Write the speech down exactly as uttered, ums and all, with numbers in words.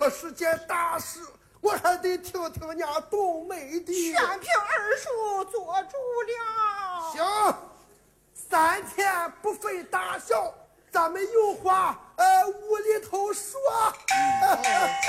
可是件大事，我还得听听人家冬梅的。 全凭二叔做主了。 行，三天不费大小，咱们有话呃屋里头说。